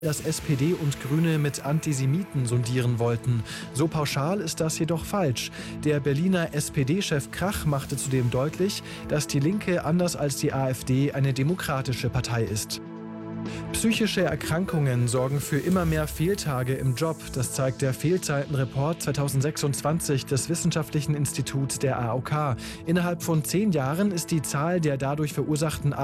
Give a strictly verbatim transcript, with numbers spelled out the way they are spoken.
dass S P D und Grüne mit Antisemiten sondieren wollten. So pauschal ist das jedoch falsch. Der Berliner S P D-Chef Krach machte zudem deutlich, dass die Linke anders als die AfD eine demokratische Partei ist. Psychische Erkrankungen sorgen für immer mehr Fehltage im Job. Das zeigt der Fehlzeitenreport zweitausendsechsundzwanzig des Wissenschaftlichen Instituts der A O K. Innerhalb von zehn Jahren ist die Zahl der dadurch verursachten